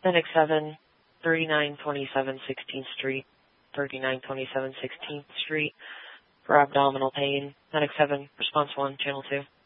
Medic 7, 3927 16th Street, 3927 16th Street, for abdominal pain. Medic 7, response 1, channel 2.